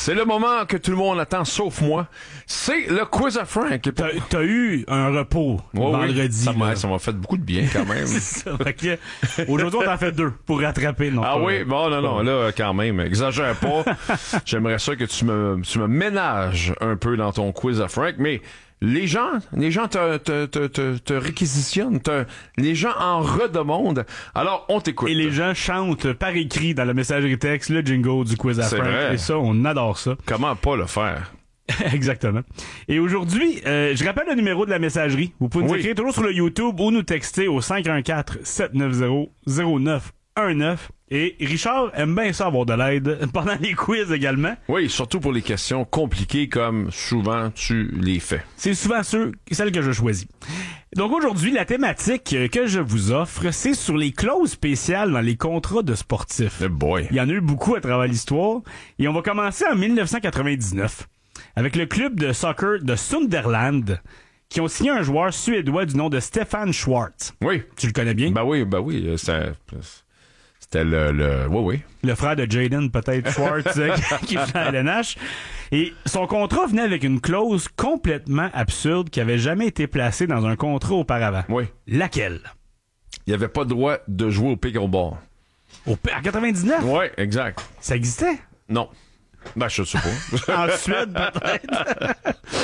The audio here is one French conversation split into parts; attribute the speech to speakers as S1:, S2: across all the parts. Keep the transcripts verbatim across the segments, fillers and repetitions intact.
S1: C'est le moment que tout le monde attend, sauf moi. C'est le quiz à Frank.
S2: T'as, t'as eu un repos
S1: ouais,
S2: vendredi.
S1: Oui, ça, m'a,
S2: là.
S1: ça m'a fait beaucoup de bien quand même.
S2: C'est ça. Fait que, aujourd'hui, on t'en fait deux pour rattraper. Non,
S1: ah
S2: pas,
S1: oui, bon, non, non, là, quand même, exagère pas. J'aimerais ça que tu me, tu me ménages un peu dans ton quiz à Frank, mais les gens, les gens te, te, te, te, te réquisitionnent, te, les gens en redemandent. Alors, on t'écoute.
S2: Et les gens chantent par écrit dans la messagerie texte le jingle du quiz à
S1: C'est
S2: Frank.
S1: vrai.
S2: Et ça, on adore ça.
S1: Comment pas le faire?
S2: Exactement. Et aujourd'hui, euh, je rappelle le numéro de la messagerie. Vous pouvez nous
S1: Oui.
S2: écrire toujours sur le YouTube ou nous texter au cinq un quatre, sept neuf zéro, zéro neuf un neuf. Et Richard aime bien ça avoir de l'aide pendant les quiz également.
S1: Oui, surtout pour les questions compliquées comme souvent tu les fais.
S2: C'est souvent ceux, celles que je choisis. Donc aujourd'hui, la thématique que je vous offre, c'est sur les clauses spéciales dans les contrats de sportifs.
S1: Eh boy.
S2: Il y en a eu beaucoup à travers l'histoire. Et on va commencer en dix-neuf cent quatre-vingt-dix-neuf avec le club de soccer de Sunderland qui ont signé un joueur suédois du nom de Stefan Schwartz.
S1: Oui.
S2: Tu le connais bien?
S1: Ben oui, ben oui. euh, C'est, c'était le, le... Oui, oui.
S2: Le frère de Jaden, peut-être, Schwartz, euh, qui fait à l'N H. Et son contrat venait avec une clause complètement absurde qui avait jamais été placée dans un contrat auparavant.
S1: Oui.
S2: Laquelle?
S1: Il n'y avait pas le droit de jouer au pickleball.
S2: Au, en quatre-vingt-dix-neuf?
S1: Oui, exact.
S2: Ça existait?
S1: Non. Ben, je sais pas.
S2: En Suède, peut-être?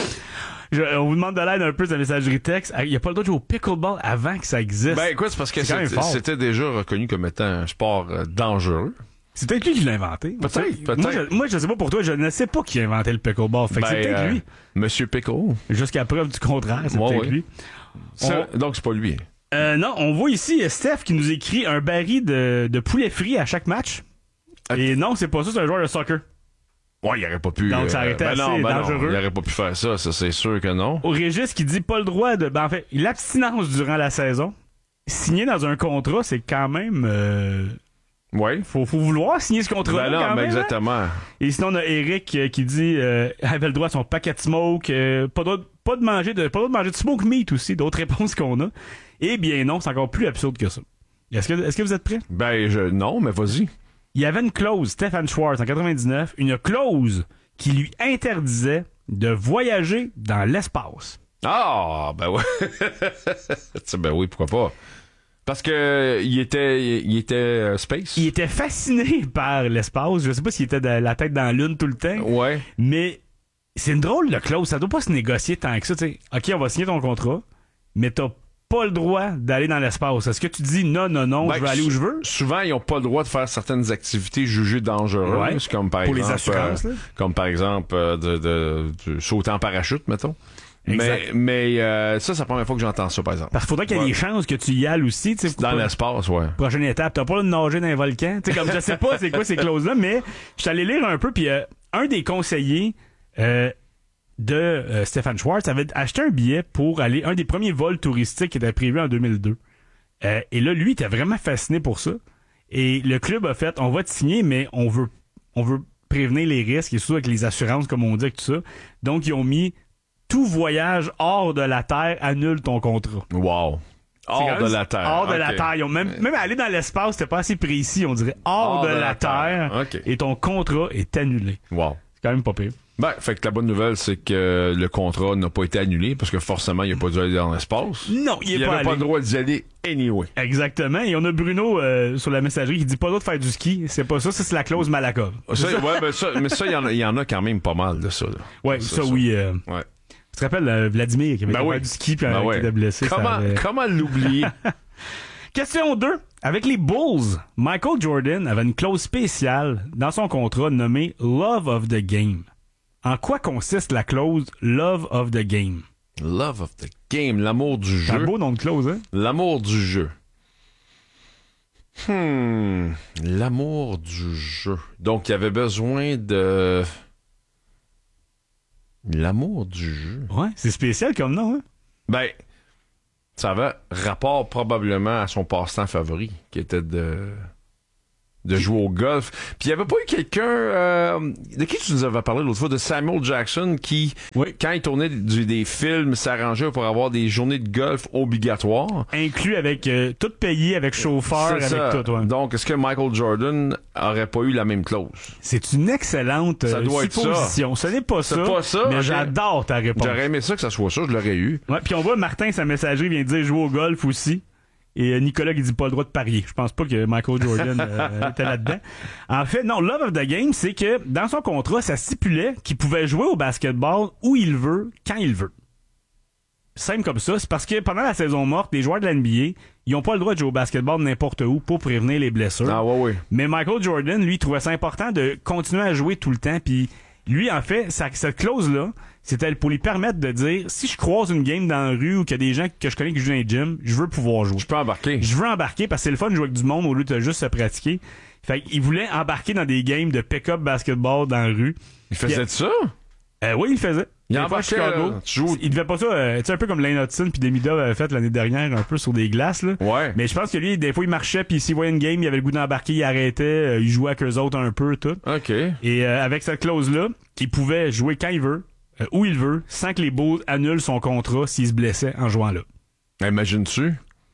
S2: Je, on vous demande de l'aide un peu de la messagerie texte. Il n'y a pas le droit de jouer au pickleball avant que ça existe.
S1: Ben, écoute, c'est parce que
S2: C'est quand même
S1: c'était,
S2: fort.
S1: c'était déjà reconnu comme étant un sport euh, dangereux.
S2: C'est peut-être lui qui l'a inventé.
S1: Peut-être, peut-être.
S2: Moi je, moi, je sais pas pour toi, je ne sais pas qui a inventé le pickleball. Fait que c'est
S1: Ben,
S2: peut-être
S1: euh,
S2: lui.
S1: Monsieur Pickle.
S2: Jusqu'à preuve du contraire, c'est
S1: Ouais,
S2: peut-être
S1: ouais.
S2: lui.
S1: Ça, donc, c'est pas lui.
S2: Euh, non, on voit ici euh, Steph qui nous écrit un baril de, de poulet frit à chaque match.
S1: Ah.
S2: Et non, c'est pas ça, c'est un joueur de soccer.
S1: Ouais, il aurait pas pu...
S2: Donc, ça aurait été
S1: ben
S2: assez
S1: non, ben
S2: dangereux.
S1: non, il aurait pas pu faire ça, ça, c'est sûr que non.
S2: Au Régis qui dit pas le droit de... Ben, en fait, l'abstinence durant la saison, signé dans un contrat, c'est quand même... Euh,
S1: Ouais.
S2: faut, faut vouloir signer ce contrat-là
S1: Ben non,
S2: quand
S1: ben
S2: même.
S1: exactement.
S2: Hein? Et sinon, on a Eric euh, qui dit euh, avait le droit à son paquet de smoke, euh, pas, de, pas de manger de pas le droit de manger de smoke meat aussi, d'autres réponses qu'on a. Eh bien non, c'est encore plus absurde que ça. Est-ce que, est-ce que vous êtes prêts?
S1: Ben, je, non, mais vas-y.
S2: Il y avait une clause, Stefan Schwartz, en quatre-vingt-dix-neuf, une clause qui lui interdisait de voyager dans l'espace.
S1: Ah, ben ouais. Tu sais, ben oui, pourquoi pas. Parce que il était, il était euh, space.
S2: Il était fasciné par l'espace. Je sais pas s'il était de la tête dans la lune tout le temps.
S1: Ouais.
S2: Mais c'est une drôle de clause. Ça doit pas se négocier tant que ça. T'sais. OK, on va signer ton contrat, mais t'as pas le droit d'aller dans l'espace. Est-ce que tu dis non, non, non,
S1: Ben,
S2: je vais aller où je veux?
S1: Souvent, ils ont pas le droit de faire certaines activités jugées dangereuses,
S2: Ouais.
S1: comme par
S2: Pour les
S1: exemple,
S2: assurances,
S1: euh,
S2: là.
S1: comme par exemple euh, de, de, de sauter en parachute, mettons.
S2: Exact.
S1: Mais, mais euh, ça, c'est la première fois que j'entends ça, par exemple.
S2: Parce qu'il faudrait qu'il y ait
S1: Ouais.
S2: des chances que tu y ailles aussi. T'sais, pour
S1: Dans
S2: pas-
S1: l'espace, ouais.
S2: Prochaine étape, t'as pas le droit de nager dans un volcan. T'sais, comme je sais pas c'est quoi ces clauses-là, mais je suis allé lire un peu, puis euh, un des conseillers euh, de euh, Stefan Schwartz avait acheté un billet pour aller, un des premiers vols touristiques qui était prévu en deux mille deux. Euh, et là, lui, il était vraiment fasciné pour ça. Et le club a fait, on va te signer, mais on veut, on veut prévenir les risques, et surtout avec les assurances, comme on dit, avec tout ça. Donc, ils ont mis tout voyage hors de la Terre annule ton contrat.
S1: Wow.
S2: C'est
S1: Hors
S2: quand même-
S1: de la Terre.
S2: Hors de la
S1: Ok.
S2: Terre. Ils ont même, même aller dans l'espace, c'était pas assez précis. On dirait hors, de, la Terre.
S1: Ok.
S2: Et ton contrat est annulé.
S1: Wow.
S2: C'est quand même pas pire.
S1: Ben, fait que la bonne nouvelle, c'est que le contrat n'a pas été annulé parce que forcément, il n'a pas dû aller dans l'espace.
S2: Non, il est
S1: Il
S2: pas
S1: n'avait pas
S2: allé.
S1: le droit d'y aller anyway.
S2: Exactement. Et on a Bruno euh, sur la messagerie qui dit pas le droit de faire du ski. C'est pas ça, ça c'est la clause Malakoff.
S1: Ça, ouais, ben ça, mais ça, il y en a, il y en a quand même pas mal de ça, là.
S2: Ouais,
S1: C'est
S2: ça, oui. euh,
S1: Ouais.
S2: Tu te rappelles euh, Vladimir qui avait
S1: Ben
S2: été
S1: oui.
S2: faire du ski puis
S1: Ben
S2: euh,
S1: ouais.
S2: qui était blessé. ça
S1: Comment,
S2: avait-
S1: comment l'oublier?
S2: Question deux. Avec les Bulls, Michael Jordan avait une clause spéciale dans son contrat nommée Love of the Game. En quoi consiste la clause Love of the Game?
S1: Love of the game, l'amour du
S2: C'est un
S1: jeu.
S2: beau nom de clause, hein?
S1: L'amour du jeu. Hmm. L'amour du jeu. Donc, il y avait besoin de... L'amour du jeu.
S2: Ouais, c'est spécial comme nom, hein?
S1: Ben, ça avait rapport probablement à son passe-temps favori, qui était de... de jouer au golf. Puis il n'y avait pas eu quelqu'un... Euh, de qui tu nous avais parlé l'autre fois? De Samuel Jackson qui,
S2: oui.
S1: quand il tournait du, des films, s'arrangeait pour avoir des journées de golf obligatoires.
S2: Inclus avec... Euh, tout payé, avec chauffeur, avec
S1: ça.
S2: tout. Ouais.
S1: Donc, est-ce que Michael Jordan aurait pas eu la même clause?
S2: C'est une excellente euh, supposition. Ce n'est pas ça,
S1: pas ça,
S2: mais
S1: okay.
S2: J'adore ta réponse.
S1: J'aurais aimé ça que ça soit ça, je l'aurais eu.
S2: Ouais, puis on voit Martin, sa messagerie, vient de dire jouer au golf aussi. Et Nicolas qui dit pas le droit de parier. Je pense pas que Michael Jordan euh, était là-dedans. En fait, non, Love of the Game, c'est que dans son contrat, ça stipulait qu'il pouvait jouer au basketball où il veut, quand il veut. Simple comme ça. C'est parce que pendant la saison morte, les joueurs de l'N B A, ils ont pas le droit de jouer au basketball n'importe où pour prévenir les blessures.
S1: Ah ouais, ouais.
S2: Mais Michael Jordan, lui, trouvait ça important de continuer à jouer tout le temps. Puis lui, en fait, ça, cette clause-là, c'était pour lui permettre de dire, si je croise une game dans la rue ou qu'il y a des gens que je connais qui jouent dans les gyms, je veux pouvoir jouer.
S1: Je peux embarquer.
S2: Je veux embarquer parce que c'est le fun de jouer avec du monde au lieu de juste se pratiquer. Fait qu'il voulait embarquer dans des games de pick-up basketball dans la rue.
S1: Il faisait de ça?
S2: Euh, oui, il le faisait.
S1: Il
S2: des fois à Chicago.
S1: Là, tu joues...
S2: Il devait pas ça, euh, tu sais, un peu comme Lane Hudson puis Demida avait fait l'année dernière, un peu sur des glaces, là.
S1: Ouais.
S2: Mais je pense que lui, des fois, il marchait puis s'il voyait une game, il avait le goût d'embarquer, il arrêtait, euh, il jouait avec eux autres un peu, tout.
S1: OK.
S2: Et euh, avec cette clause-là, il pouvait jouer quand il veut, euh, où il veut, sans que les Bulls annulent son contrat s'il se blessait en jouant là.
S1: Imagines-tu?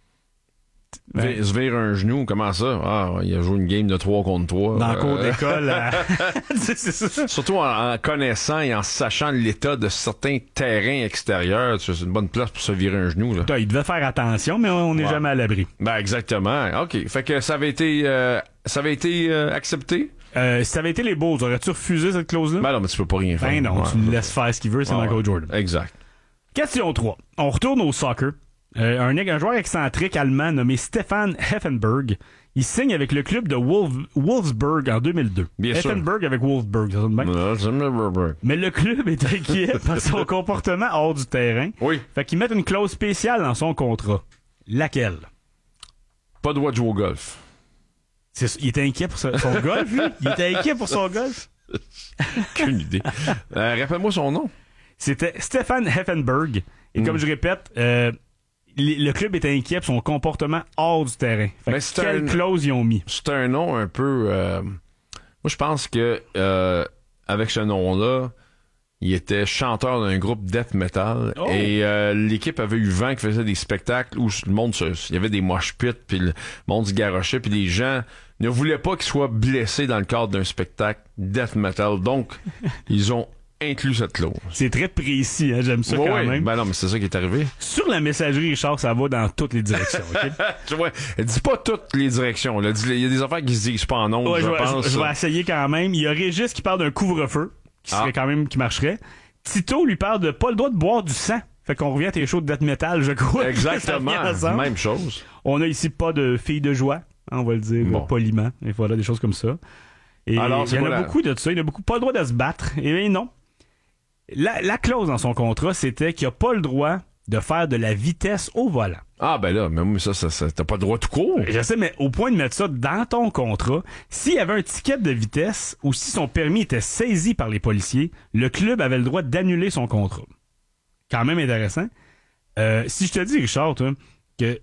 S1: Ben, se vire un genou, comment ça? Ah, il a joué une game de trois contre trois.
S2: Dans le
S1: euh...
S2: cours d'école. À... c'est ça.
S1: Surtout en, en connaissant et en sachant l'état de certains terrains extérieurs, c'est une bonne place pour se virer un genou. Là.
S2: Il devait faire attention, mais on n'est ouais. jamais à l'abri.
S1: Ben exactement. OK. Fait que ça avait été, euh, ça avait été euh, accepté?
S2: Euh, si ça avait été les Bulls, aurais-tu refusé cette clause-là?
S1: Ben non, mais tu peux pas rien faire.
S2: Ben non,
S1: ouais,
S2: tu le laisses faire ce qu'il veut, c'est ouais, Michael ouais. Jordan.
S1: Exact.
S2: Question trois. On retourne au soccer. Euh, un, un joueur excentrique allemand nommé Stefan Effenberg, il signe avec le club de Wolf, Wolfsburg en deux mille deux.
S1: Bien
S2: Effenberg
S1: sûr.
S2: avec Wolfsburg, ça sonne bien.
S1: Non,
S2: mais le club est inquiet par son comportement hors du terrain.
S1: Oui.
S2: Fait qu'ils mettent une clause spéciale dans son contrat. Laquelle?
S1: Pas de droit de jouer au golf.
S2: C'est, il était inquiet pour son golf, lui? Il était inquiet pour son golf?
S1: Aucune idée. Euh, rappelle-moi son nom.
S2: C'était Stefan Effenberg. Et mm. comme je répète, euh, le club est inquiet pour son comportement hors du terrain. Fait
S1: Mais
S2: que quelle
S1: un,
S2: clause ils ont mis?
S1: C'est un nom un peu... Euh, moi, je pense que euh, avec ce nom-là, il était chanteur d'un groupe death metal. Oh. Et euh, l'équipe avait eu vent qui faisait des spectacles où le monde se, il y avait des mosh pits, puis le monde se garochait, puis les gens ne voulaient pas qu'il soit blessé dans le cadre d'un spectacle death metal. Donc, ils ont inclus cette clause.
S2: C'est très précis, hein? J'aime ça
S1: ouais,
S2: quand
S1: ouais.
S2: même.
S1: Ben non, mais c'est ça qui est arrivé.
S2: Sur la messagerie, Richard, ça va dans toutes les directions. Okay?
S1: Tu vois, dis pas toutes les directions. Là. Il y a des affaires qui se disent pas en ondes,
S2: ouais,
S1: je,
S2: je,
S1: pense.
S2: Je, je vais essayer quand même. Il y a Régis qui parle d'un couvre-feu, qui serait ah. quand même, qui marcherait. Tito lui parle de pas le droit de boire du sang. Fait qu'on revient à tes shows de death metal, je crois.
S1: Exactement. Même chose.
S2: On a ici pas de filles de joie, on va le dire bon. poliment. Et voilà, des choses comme ça. Et alors, il y en a la... beaucoup de ça. Il y en a beaucoup pas le droit de se battre. Et bien non. La, la clause dans son contrat, c'était qu'il n'a pas le droit de faire de la vitesse au volant.
S1: Ah ben là, mais ça, ça, ça t'as pas le droit tout court.
S2: Je sais, mais au point de mettre ça dans ton contrat, s'il y avait un ticket de vitesse ou si son permis était saisi par les policiers, le club avait le droit d'annuler son contrat. Quand même intéressant. Euh, si je te dis, Richard, toi, que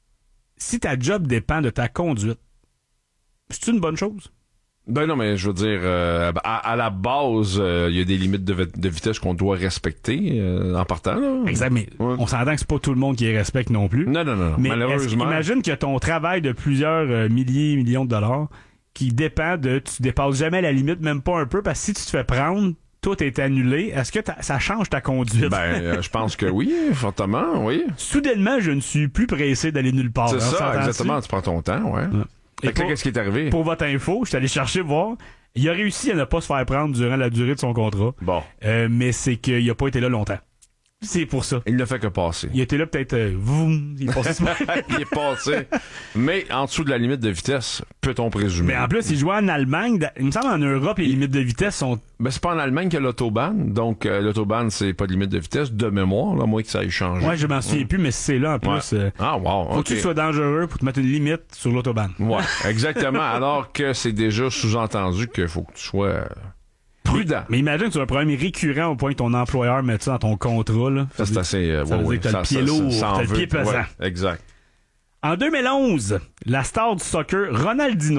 S2: si ta job dépend de ta conduite, c'est une bonne chose?
S1: Ben non, mais je veux dire, euh, à, à la base, il euh, y a des limites de, de vitesse qu'on doit respecter euh, en partant. Là.
S2: Exact, mais ouais. on s'entend que c'est pas tout le monde qui les respecte non plus.
S1: Non, non, non,
S2: mais
S1: malheureusement.
S2: Imagine que ton travail de plusieurs euh, milliers, millions de dollars, qui dépend de, tu dépasses jamais la limite, même pas un peu, parce que si tu te fais prendre, tout est annulé. Est-ce que ça change ta conduite?
S1: Ben, euh, je pense que oui, fortement, oui.
S2: Soudainement, je ne suis plus pressé d'aller nulle part.
S1: C'est
S2: hein,
S1: ça, exactement, tu prends ton temps, ouais. ouais. Fait que là, qu'est-ce qui est arrivé?
S2: Pour votre info, je suis allé chercher voir. Il a réussi à ne pas se faire prendre durant la durée de son contrat.
S1: Bon.
S2: Euh, mais c'est qu'il n'a pas été là longtemps. C'est pour ça.
S1: Il ne fait que passer.
S2: Il était là peut-être... Euh, voum, il est passé.
S1: Il est passé. Mais en dessous de la limite de vitesse, peut-on présumer.
S2: Mais en plus, il jouait en Allemagne. Il me semble en Europe, les limites de vitesse sont...
S1: Ben, c'est pas en Allemagne qu'il y a l'autobahn. Donc, euh, l'autobahn, c'est pas de limite de vitesse de mémoire, là, moi que ça ait changé.
S2: Ouais, je m'en souviens ouais. plus, mais c'est là en plus.
S1: Ouais.
S2: Euh,
S1: ah, wow.
S2: Faut
S1: okay.
S2: que tu sois dangereux pour te mettre une limite sur l'autobahn.
S1: Ouais, exactement. Alors que c'est déjà sous-entendu qu'il faut que tu sois... Euh, prudent.
S2: Mais, mais imagine que tu as un problème récurrent au point que ton employeur mette ça dans ton contrat. Là.
S1: Ça, ça c'est assez... Euh,
S2: ça
S1: ouais,
S2: veut
S1: ouais,
S2: dire que t'as
S1: ça,
S2: le pied
S1: ça,
S2: lourd,
S1: ça, ça
S2: t'as le pied pesant.
S1: Ouais, exact.
S2: En deux mille onze, la star du soccer, Ronaldinho,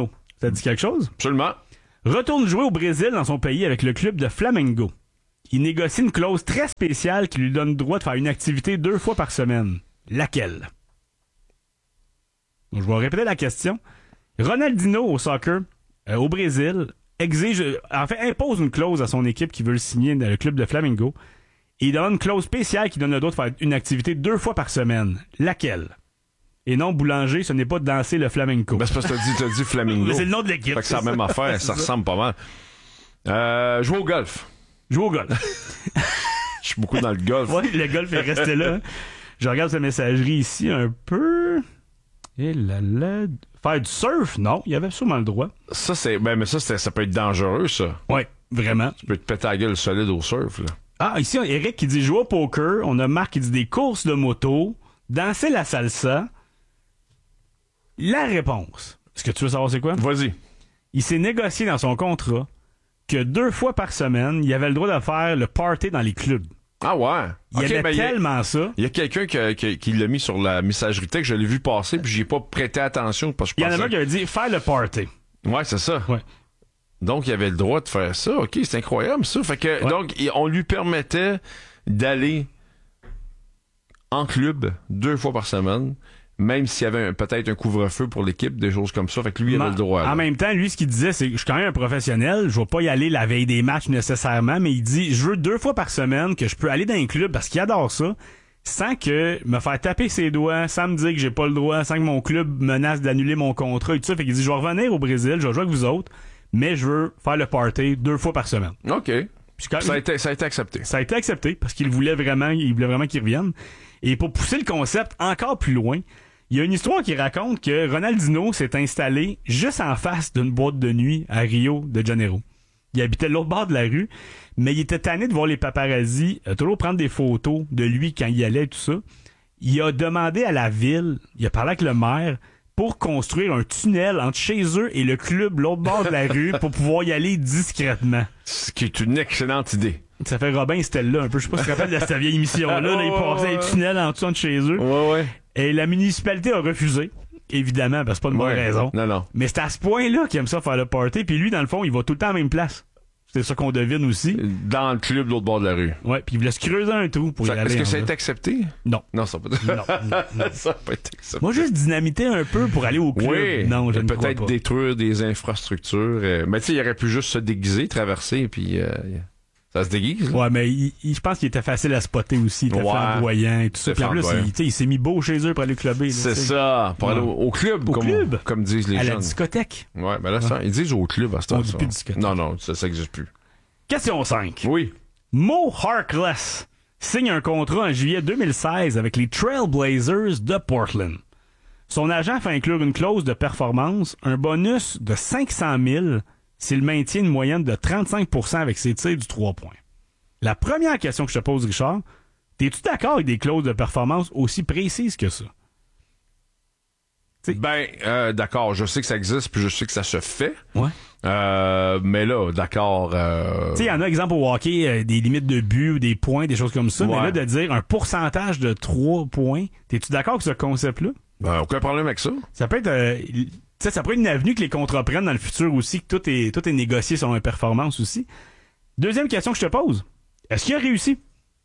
S2: Ça dit quelque chose?
S1: Absolument.
S2: Retourne jouer au Brésil dans son pays avec le club de Flamengo. Il négocie une clause très spéciale qui lui donne le droit de faire une activité deux fois par semaine. Laquelle? Donc, je vais répéter la question. Ronaldinho au soccer, euh, au Brésil, exige, en fait, impose une clause à son équipe qui veut le signer dans le club de Flamengo. Et il donne une clause spéciale qui donne le droit de faire une activité deux fois par semaine. Laquelle? Et non, boulanger, ce n'est pas de danser le flamenco.
S1: Ben, c'est parce que t'as dit, t'as dit Flamingo.
S2: C'est le nom de l'équipe.
S1: Fait que c'est la même affaire, ça ressemble pas mal. Euh, jouer au golf.
S2: Jouer au golf.
S1: Je suis beaucoup dans le golf.
S2: Oui, le golf est resté là. Je regarde sa messagerie ici un peu. Et là là. Faire du surf? Non, il y avait sûrement le droit.
S1: Ça, c'est, ben, mais ça, c'est, ça peut être dangereux, ça.
S2: Oui, vraiment.
S1: Tu peux te péter la gueule solide au surf, là.
S2: Ah, ici, on a Eric qui dit jouer au poker. On a Marc qui dit des courses de moto. Danser la salsa. La réponse. Est-ce que tu veux savoir c'est quoi?
S1: Vas-y.
S2: Il s'est négocié dans son contrat que deux fois par semaine, il avait le droit de faire le party dans les clubs.
S1: Ah ouais?
S2: Il
S1: okay,
S2: aimait
S1: ben,
S2: tellement
S1: il y a,
S2: ça.
S1: Il y a quelqu'un qui, qui, qui l'a mis sur la messagerie texte, je l'ai vu passer, puis j'ai pas prêté attention parce que je
S2: Il y en a
S1: pensais...
S2: un qui avait dit faire le party.
S1: Ouais, c'est ça.
S2: Ouais.
S1: Donc, il avait le droit de faire ça. OK, c'est incroyable, ça. Fait que,
S2: ouais.
S1: donc, on lui permettait d'aller en club deux fois par semaine, même s'il y avait un, peut-être un couvre-feu pour l'équipe, des choses comme ça. Fait que lui, il avait
S2: Ma,
S1: le droit. Là.
S2: En même temps, lui, ce qu'il disait, c'est que je suis quand même un professionnel, je vais pas y aller la veille des matchs nécessairement, mais il dit, je veux deux fois par semaine que je peux aller dans un club parce qu'il adore ça, sans que me faire taper ses doigts, sans me dire que j'ai pas le droit, sans que mon club menace d'annuler mon contrat et tout ça. Fait qu'il dit, je vais revenir au Brésil, je vais jouer avec vous autres, mais je veux faire le party deux fois par semaine.
S1: OK.
S2: Quand
S1: ça, a été, ça a été accepté.
S2: Ça a été accepté parce qu'il voulait vraiment, il voulait vraiment qu'il revienne. Et pour pousser le concept encore plus loin, il y a une histoire qui raconte que Ronaldinho s'est installé juste en face d'une boîte de nuit à Rio de Janeiro. Il habitait l'autre bord de la rue, mais il était tanné de voir les paparazzis euh, toujours prendre des photos de lui quand il y allait et tout ça. Il a demandé à la ville, il a parlé avec le maire, pour construire un tunnel entre chez eux et le club l'autre bord de la rue pour pouvoir y aller discrètement.
S1: Ce qui est une excellente idée.
S2: Ça fait Robin Stella un peu. Je sais pas si tu te rappelles de cette vieille émission-là. Là, il passait un tunnel en dessous de chez eux.
S1: Ouais, ouais.
S2: Et la municipalité a refusé. Évidemment, parce que c'est pas une bonne
S1: ouais.
S2: raison.
S1: Non, non.
S2: Mais c'est à ce point-là qu'il aime ça faire le party. Puis lui, dans le fond, il va tout le temps à la même place. C'est ça qu'on devine aussi.
S1: Dans le club de l'autre bord de la rue.
S2: Ouais, puis il voulait se creuser un trou pour y
S1: ça,
S2: aller.
S1: Est-ce que ça a
S2: là.
S1: été accepté?
S2: Non.
S1: Non, ça n'a pas...
S2: non, non, non.
S1: ça n'a pas été accepté.
S2: Moi, juste dynamiter un peu pour aller au club.
S1: Oui,
S2: non, je ne crois
S1: peut-être
S2: pas.
S1: détruire des infrastructures. Euh, mais tu sais, il aurait pu juste se déguiser, traverser, puis euh, ça se déguise. Là.
S2: Ouais, mais il, il, je pense qu'il était facile à spotter aussi. Il était
S1: ouais.
S2: flamboyant et tout ça. Puis en plus, il, il s'est mis beau chez eux pour aller clubber. Là,
S1: c'est
S2: t'sais.
S1: ça, pour
S2: ouais.
S1: aller au, au club,
S2: au
S1: comme,
S2: club.
S1: comme disent les
S2: à
S1: jeunes.
S2: À la discothèque.
S1: Ouais, mais là, ouais. ça, ils disent au club à ce temps-là.
S2: On dit plus discothèque.
S1: Non, non, ça n'existe plus.
S2: Question cinq.
S1: Oui.
S2: Mo Harkless signe un contrat en juillet deux mille seize avec les Trailblazers de Portland. Son agent fait inclure une clause de performance, un bonus de cinq cent mille s'il maintient une moyenne de trente-cinq pour cent avec ses tirs du trois points. La première question que je te pose, Richard, es-tu d'accord avec des clauses de performance aussi précises que ça? T'sais,
S1: ben, euh, d'accord, je sais que ça existe, puis je sais que ça se fait.
S2: Ouais.
S1: Euh, mais là, d'accord. Euh...
S2: Tu sais, il y en a, exemple, au hockey, euh, des limites de but ou des points, des choses comme ça. Ouais. Mais là, de dire un pourcentage de trois points, t'es-tu d'accord avec ce concept-là?
S1: Ben, aucun problème avec ça.
S2: Ça peut être, euh, tu sais, ça pourrait être une avenue que les contrats prennent dans le futur aussi, que tout est, tout est négocié selon une performance aussi. Deuxième question que je te pose. Est-ce qu'il a réussi?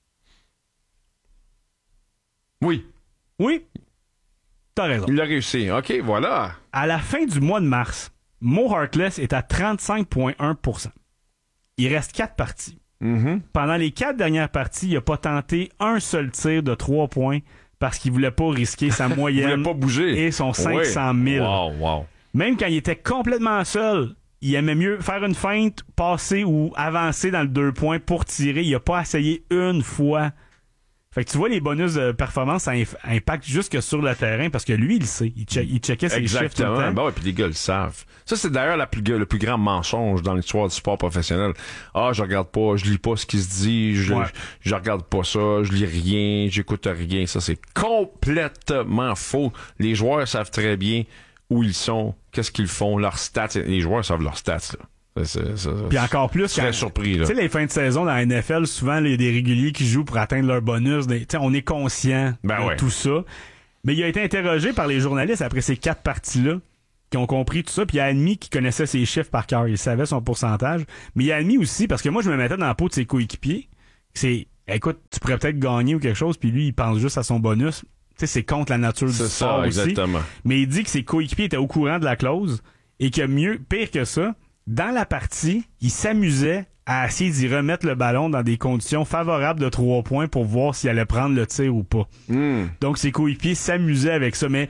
S1: Oui.
S2: Oui? T'as raison.
S1: Il a réussi. OK, voilà.
S2: À la fin du mois de mars, Mo Harkless est à trente-cinq virgule un pour cent. Il reste quatre parties.
S1: Mm-hmm.
S2: Pendant les quatre dernières parties, il n'a pas tenté un seul tir de trois points parce qu'il voulait pas risquer sa moyenne
S1: il voulait pas bouger.
S2: et son cinq cent mille.
S1: Wow, wow.
S2: Même quand il était complètement seul, il aimait mieux faire une feinte, passer ou avancer dans le deux points pour tirer. Il n'a pas essayé une fois. Fait que tu vois, les bonus de performance, ça inf- impacte juste que sur le terrain parce que lui, il le sait. Il, che- il checkait ses chiffres tout le temps.
S1: Ben ouais, puis les gars le savent. Ça, c'est d'ailleurs la plus, le plus grand mensonge dans l'histoire du sport professionnel. Ah, je regarde pas, je lis pas ce qui se dit, je,
S2: ouais.
S1: je, je regarde pas ça, je lis rien, j'écoute rien. Ça, c'est complètement faux. Les joueurs savent très bien où ils sont, qu'est-ce qu'ils font, leurs stats. Les joueurs savent leurs stats, là. C'est, c'est,
S2: Puis encore plus,
S1: je serais surpris, là.
S2: Tu sais, les fins de saison dans la N F L, souvent, il y a des réguliers qui jouent pour atteindre leur bonus. Des, on est conscient
S1: ben
S2: de
S1: ouais.
S2: tout ça. Mais il a été interrogé par les journalistes après ces quatre parties-là. qui ont compris tout ça, puis il a admis qu'il connaissait ses chiffres par cœur, il savait son pourcentage, mais il a admis aussi, parce que moi je me mettais dans la peau de ses coéquipiers, c'est, écoute, tu pourrais peut-être gagner ou quelque chose, puis lui il pense juste à son bonus. Tu sais, c'est contre la nature
S1: c'est
S2: du
S1: ça,
S2: sport
S1: exactement.
S2: aussi. Mais il dit que ses coéquipiers étaient au courant de la clause et que mieux, pire que ça, dans la partie, il s'amusait à essayer d'y remettre le ballon dans des conditions favorables de trois points pour voir s'il allait prendre le tir ou pas.
S1: Mm.
S2: Donc, ses coéquipiers s'amusaient avec ça. Mais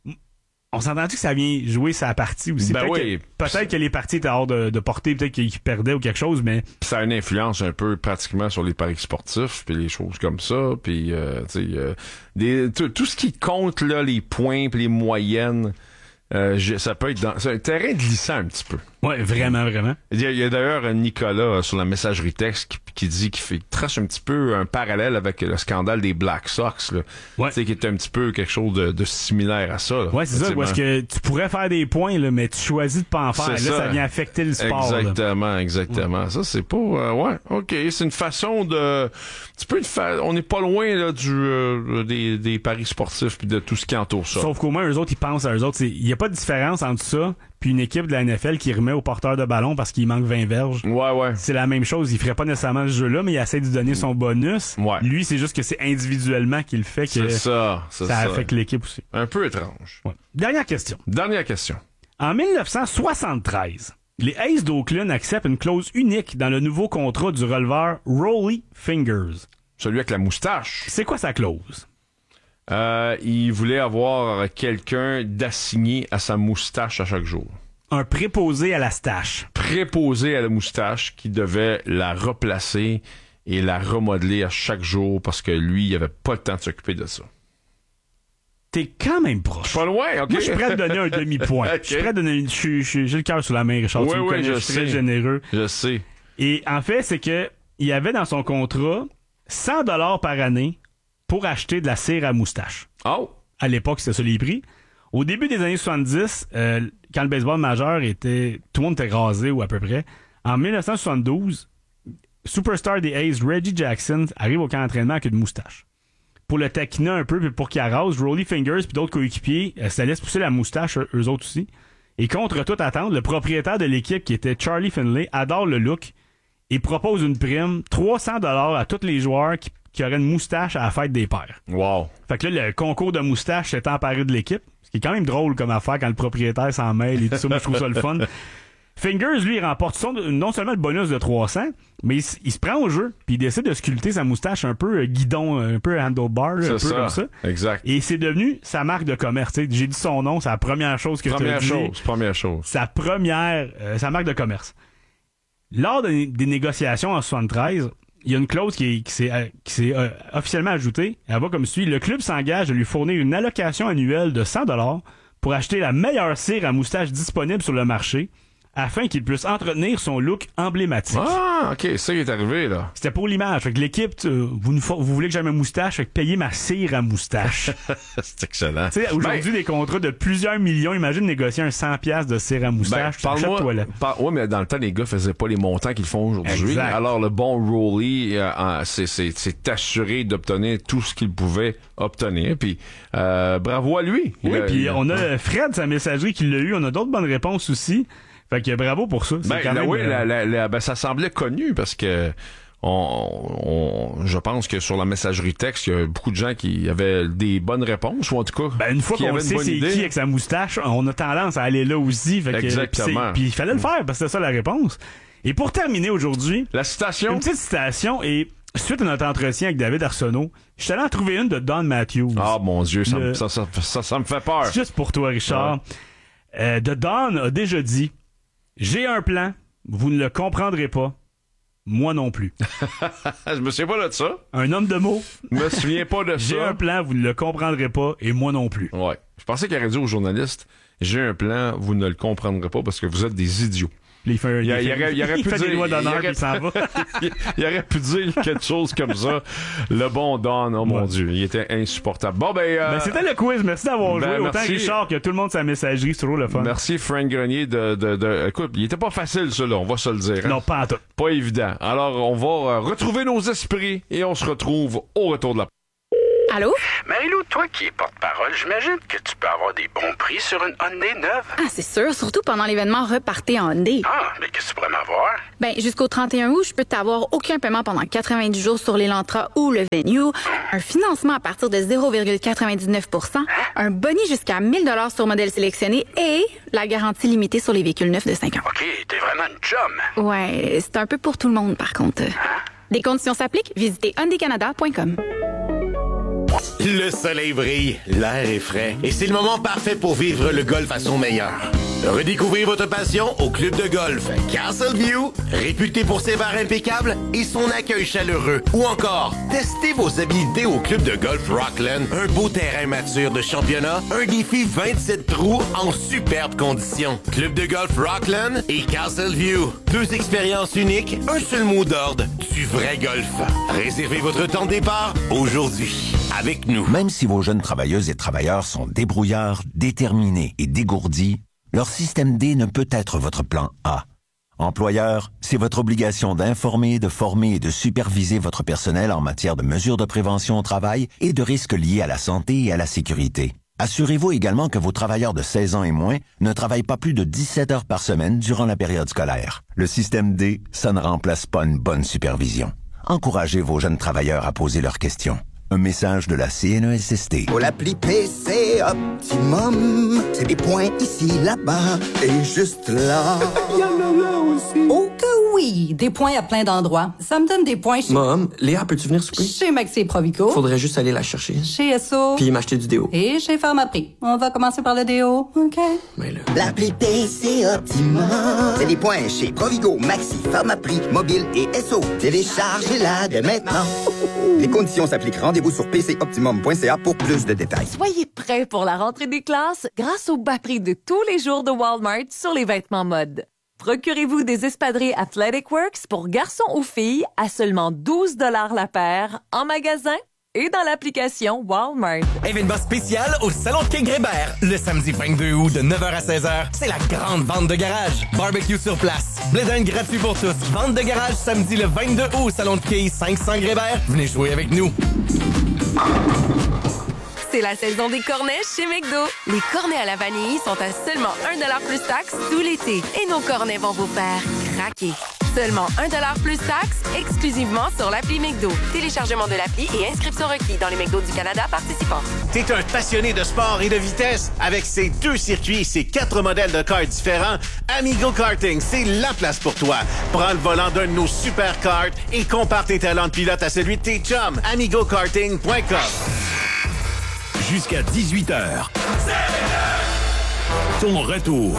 S2: on s'entend-tu que ça vient jouer sa partie aussi?
S1: Ben
S2: peut-être,
S1: oui.
S2: que, peut-être que les parties étaient hors de, de portée, peut-être qu'ils perdaient ou quelque chose, mais...
S1: Pis ça a une influence un peu pratiquement sur les paris sportifs, puis les choses comme ça, puis euh, tu sais, euh, des- tout tout ce qui compte, là, les points, puis les moyennes, euh, je- ça peut être dans... C'est un terrain glissant un petit peu.
S2: Ouais, vraiment, vraiment.
S1: Il y a, il y a d'ailleurs Nicolas euh, sur la messagerie texte qui, qui dit qu'il fait, trace un petit peu un parallèle avec le scandale des Black Sox, là.
S2: Ouais.
S1: Tu sais, qui est un petit peu quelque chose de, de similaire à ça. Là.
S2: Ouais, c'est ça, parce que tu pourrais faire des points, là, mais tu choisis de pas en faire. Là,
S1: C'est
S2: ça.
S1: ça.
S2: vient affecter le sport. Là.
S1: Exactement, exactement. Ouais. Ça, c'est pas... euh, ouais, OK. C'est une façon de... Tu peux te faire... On n'est pas loin là, du euh, des, des paris sportifs puis de tout ce qui entoure ça.
S2: Sauf qu'au moins, eux autres, ils pensent à eux autres. Il n'y a pas de différence entre ça puis une équipe de la N F L qui remet au porteur de ballon parce qu'il manque vingt verges.
S1: Ouais, ouais.
S2: C'est la même chose. Il ferait pas nécessairement ce jeu-là, mais il essaie de lui donner son bonus.
S1: Ouais.
S2: Lui, c'est juste que c'est individuellement qu'il le fait que
S1: C'est ça, c'est
S2: ça
S1: ça.
S2: affecte l'équipe aussi.
S1: Un peu étrange.
S2: Ouais. Dernière question.
S1: Dernière question.
S2: En dix-neuf cent soixante-treize, les Aces d'Oakland acceptent une clause unique dans le nouveau contrat du releveur Rollie Fingers.
S1: Celui avec la moustache.
S2: C'est quoi sa clause?
S1: Euh, il voulait avoir quelqu'un d'assigné à sa moustache à chaque jour.
S2: Un préposé à la stache.
S1: Préposé à la moustache qui devait la replacer et la remodeler à chaque jour parce que lui, il avait pas le temps de s'occuper de ça.
S2: T'es quand même proche.
S1: Pas loin, OK?
S2: Moi, je suis prêt à te donner un demi-point.
S1: Ok.
S2: Je suis prêt à donner... je suis- je suis- J'ai le cœur sur la main, Richard.
S1: Oui,
S2: tu me
S1: oui,
S2: connais,
S1: je
S2: je suis très
S1: sais.
S2: généreux.
S1: Je sais.
S2: Et en fait, c'est que il y avait dans son contrat cent dollars par année pour acheter de la cire à moustache.
S1: Oh!
S2: À l'époque, c'était ça les prix. Au début des années soixante-dix, euh, quand le baseball majeur était... Tout le monde était rasé, ou à peu près. En dix-neuf cent soixante-douze, superstar des A's, Reggie Jackson, arrive au camp d'entraînement avec une moustache. Pour le taquiner un peu, puis pour qu'il arrase, Rollie Fingers puis d'autres coéquipiers, euh, ça laisse pousser la moustache, eux, eux autres aussi. Et contre toute attente, le propriétaire de l'équipe, qui était Charlie Finlay, adore le look et propose une prime, trois cents dollars à tous les joueurs qui, qui auraient une moustache à la fête des pères.
S1: Wow.
S2: Fait que là, le concours de moustache s'est emparé de l'équipe, ce qui est quand même drôle comme affaire quand le propriétaire s'en mêle et tout ça. Moi, je trouve ça le fun. Fingers, lui, il remporte son, non seulement le bonus de trois cents, mais il, s- il se prend au jeu, puis il décide de sculpter sa moustache un peu euh, guidon, un peu handlebar, là, un peu
S1: C'est ça.
S2: comme ça.
S1: Exact.
S2: Et c'est devenu sa marque de commerce. T'sais, j'ai dit son nom, c'est la première chose que je
S1: Première
S2: te dis.
S1: chose, première chose.
S2: Sa première, euh, sa marque de commerce. Lors de- des négociations en soixante-treize, il y a une clause qui, est- qui s'est, euh, qui s'est euh, officiellement ajoutée. Elle va comme suit. Le club s'engage à lui fournir une allocation annuelle de cent dollars pour acheter la meilleure cire à moustache disponible sur le marché afin qu'il puisse entretenir son look emblématique.
S1: Ah, OK, ça qui est arrivé, là.
S2: C'était pour l'image. Fait que l'équipe, tu- vous, nous fa- vous voulez que j'aie ma moustache, fait que payez ma cire à moustache.
S1: C'est excellent.
S2: Tu sais, aujourd'hui, des contrats de plusieurs millions, imagine négocier un cent piastres de cire à
S1: Ben,
S2: moustache.
S1: parle-moi.
S2: Achète-toi là.
S1: par- ouais, mais dans le temps, les gars faisaient pas les montants qu'ils font aujourd'hui.
S2: Exact.
S1: Alors, le bon Rollie, euh, en- c'est, c'est, c'est assuré d'obtenir tout ce qu'il pouvait obtenir. Puis, euh, bravo à lui. Il
S2: Oui,
S1: a-
S2: puis
S1: il a-
S2: on a Fred, sa messagerie, qui l'a eu. On a d'autres bonnes réponses aussi. Fait que bravo pour ça. C'est
S1: Ben,
S2: quand
S1: là,
S2: même,
S1: oui,
S2: euh,
S1: la- la- la- ben, ça semblait connu parce que on, on- je pense que sur la messagerie texte, il y a beaucoup de gens qui avaient des bonnes réponses, ou en tout cas,
S2: ben, une fois
S1: qui
S2: qu'on
S1: avaient une
S2: sait
S1: bonne
S2: c'est
S1: idée.
S2: qui avec sa moustache, on a tendance à aller là aussi. Fait que,
S1: Exactement.
S2: Puis, c'est- puis il fallait le faire parce que c'était ça la réponse. Et pour terminer aujourd'hui,
S1: La citation.
S2: une petite citation et suite à notre entretien avec David Arsenault, je suis allé en trouver une de Don Matthews.
S1: Ah, mon Dieu, ça,
S2: Le-
S1: me- ça, ça, ça, ça me fait peur.
S2: C'est juste pour toi, Richard. Euh, de Don a déjà dit « J'ai un plan, vous ne le comprendrez pas, moi non plus.
S1: Je me souviens pas de ça. »
S2: Un homme de mots.
S1: Je me souviens pas de
S2: J'ai
S1: ça.
S2: un plan, vous ne le comprendrez pas, et moi non plus.
S1: Ouais. Je pensais qu'il aurait dit aux journalistes, j'ai un plan, vous ne le comprendrez pas parce que vous êtes des idiots.
S2: Il fait,
S1: Il,
S2: il
S1: il
S2: fait-
S1: aurait, il aurait
S2: il
S1: pu
S2: fait
S1: dire,
S2: des lois d'honneur
S1: il
S2: puis il s'en va.
S1: il, il aurait pu dire quelque chose comme ça. Le bon Don, oh mon
S2: Ouais.
S1: Dieu, il était insupportable. Bon ben, euh,
S2: Ben, c'était le quiz. Merci d'avoir
S1: ben,
S2: joué. Autant
S1: merci.
S2: Richard que tout le monde sa messagerie. C'est toujours le fun.
S1: merci Frank Grenier de, de, de, écoute, il était pas facile ça là, on va se le dire. hein.
S2: Non, pas en tout.
S1: Pas évident. Alors on va euh, retrouver nos esprits et on se retrouve au retour de la
S3: Allô?
S4: Marie-Lou, toi qui es porte-parole, j'imagine que tu peux avoir des bons prix sur une Hyundai neuve.
S3: Ah, c'est sûr, surtout pendant l'événement Repartez en Hyundai.
S4: Ah, mais qu'est-ce que tu pourrais m'avoir?
S3: Ben, jusqu'au trente et un août, je peux t'avoir aucun paiement pendant quatre-vingt-dix jours sur l'Elantra ou le Venue, un financement à partir de zéro virgule quatre-vingt-dix-neuf pour cent, un boni jusqu'à mille dollars sur modèle sélectionné et la garantie limitée sur les véhicules neufs de cinq ans.
S4: OK, t'es vraiment une chum.
S3: Ouais, c'est un peu pour tout le monde, par contre. Des conditions s'appliquent, visitez hyundai canada point com.
S5: Le soleil brille, l'air est frais et c'est le moment parfait pour vivre le golf à son meilleur. Redécouvrez votre passion au club de golf Castleview, réputé pour ses bars impeccables et son accueil chaleureux. Ou encore, testez vos habiletés au club de golf Rockland, un beau terrain mature de championnat, un défi vingt-sept trous en superbes conditions. Club de golf Rockland et Castleview, deux expériences uniques, un seul mot d'ordre, du vrai golf. Réservez votre temps de départ aujourd'hui. Avec nous.
S6: Même si vos jeunes travailleuses et travailleurs sont débrouillards, déterminés et dégourdis, leur système D ne peut être votre plan A. Employeur, c'est votre obligation d'informer, de former et de superviser votre personnel en matière de mesures de prévention au travail et de risques liés à la santé et à la sécurité. Assurez-vous également que vos travailleurs de seize ans et moins ne travaillent pas plus de dix-sept heures par semaine durant la période scolaire. Le système D, ça ne remplace pas une bonne supervision. Encouragez vos jeunes travailleurs à poser leurs questions. Un message de la C N E S S T.
S7: Pour l'appli P C Optimum, c'est des points ici, là-bas et juste là. Il y en a là aussi.
S8: Oh que oui! Des points à plein d'endroits. Ça me donne des points chez...
S9: Mom, Léa, peux-tu venir souper?
S8: Chez Maxi et Provico.
S9: Faudrait juste aller la chercher.
S8: Chez S O.
S9: Puis m'acheter du déo.
S8: Et chez Pharmaprix. On va commencer par le déo, OK?
S9: Mais là...
S7: L'appli P C Optimum, c'est des points chez Provigo, Maxi, Pharmaprix, Mobile et S O. Téléchargez-la dès maintenant. Les conditions s'appliquent. Rendez-vous sur p c optimum point c a pour plus de détails.
S10: Soyez prêts pour la rentrée des classes grâce au bas prix de tous les jours de Walmart sur les vêtements mode. Procurez-vous des espadrilles Athletic Works pour garçons ou filles à seulement douze dollars la paire en magasin et dans l'application Walmart.
S11: Événement spécial au Salon de Quai Grébert. Le samedi vingt-deux août de neuf heures à seize heures, c'est la grande vente de garage. Barbecue sur place. Blé d'Inde gratuit pour tous. Vente de garage samedi le vingt-deux août au Salon de Quai cinq cents Grébert. Venez jouer avec nous.
S10: C'est la saison des cornets chez McDo. Les cornets à la vanille sont à seulement un dollar plus taxe tout l'été. Et nos cornets vont vous faire craquer. Seulement un dollar plus taxe, exclusivement sur l'appli McDo. Téléchargement de l'appli et inscription requis dans les McDo du Canada participants.
S5: T'es un passionné de sport et de vitesse? Avec ses deux circuits et ses quatre modèles de cars différents, Amigo Karting, c'est la place pour toi. Prends le volant d'un de nos super karts et compare tes talents de pilote à celui de tes chums. amigo karting point com.
S12: Jusqu'à dix-huit heures. Ton retour.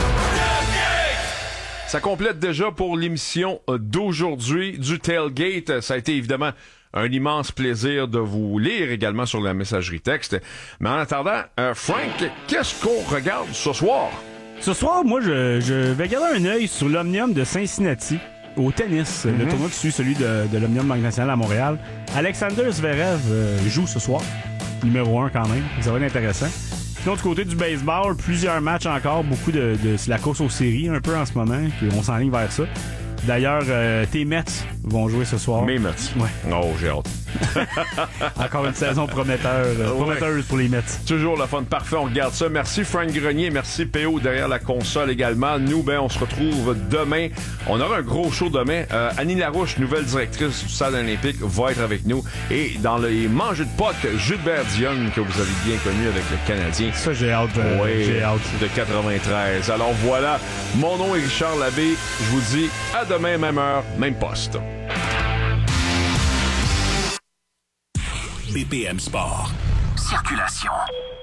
S1: Ça complète déjà pour l'émission d'aujourd'hui du Tailgate. Ça a été évidemment un immense plaisir de vous lire également sur la messagerie texte. Mais en attendant, euh, Frank, qu'est-ce qu'on regarde ce soir?
S2: Ce soir, moi, je, je vais garder un œil sur l'Omnium de Cincinnati au tennis. Mm-hmm. Le tournoi qui suit celui de, de l'Omnium Banque Nationale à Montréal. Alexander Zverev euh, joue ce soir. Numéro un quand même. Ça va être intéressant. Sinon, du côté du baseball, plusieurs matchs encore. Beaucoup de, de c'est la course aux séries un peu en ce moment. Puis on s'enligne vers ça. D'ailleurs, euh, tes Mets vont jouer ce soir.
S1: Mes Mets?
S2: Ouais.
S1: Oh, j'ai hâte.
S2: Encore une saison prometteur, euh, ouais. prometteuse pour les Mets.
S1: Toujours le fun. Parfait, on regarde ça. Merci Frank Grenier, merci P O derrière la console également. Nous, ben, on se retrouve demain. On aura un gros show demain. Euh, Annie Larouche, nouvelle directrice du Stade olympique, va être avec nous. Et dans les Mangeux de Pâques, Gilbert Dionne, que vous avez bien connu avec le Canadien.
S2: Ça, j'ai hâte. Euh,
S1: oui,
S2: j'ai hâte.
S1: De quatre-vingt-treize. Alors voilà, mon nom est Richard Labbé. Je vous dis à demain, même heure, même poste.
S12: B P M Sport.
S11: Circulation.